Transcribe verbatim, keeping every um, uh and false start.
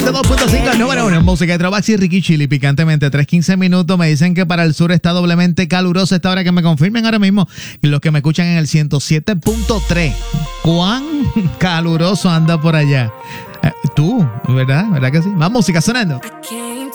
ciento dos punto cinco, número uno. Música de Trovax y Ricky Chili, picantemente. tres quince minutos. Me dicen que para el sur está doblemente caluroso esta hora, que me confirmen ahora mismo. Y los que me escuchan en el ciento siete punto tres. ¿Cuán caluroso anda por allá? Eh, tú, ¿verdad? ¿Verdad que sí? Más música sonando. I came